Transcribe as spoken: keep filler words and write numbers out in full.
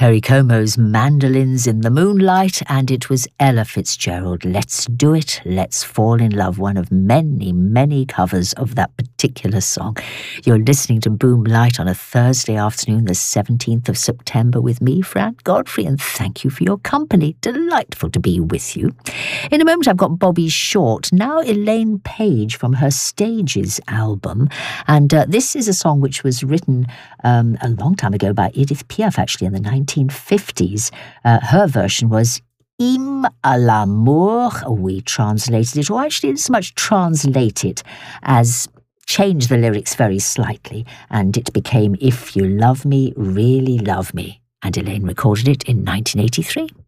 Perry Como's Mandolins in the Moonlight, and it was Ella Fitzgerald, Let's Do It, Let's Fall in Love, one of many, many covers of that particular song. You're listening to Boom Light on a Thursday afternoon, the seventeenth of September, with me, Fran Godfrey, and thank you for your company. Delightful to be with you. In a moment, I've got Bobby Short, now Elaine Page from her Stages album, and uh, this is a song which was written um, a long time ago by Edith Piaf, actually, in the nineteen fifties. Uh, her version was Hymne à l'amour. We translated it, or actually didn't so much translate it as change the lyrics very slightly, and it became If You Love Me, Really Love Me. And Elaine recorded it in nineteen eighty-three.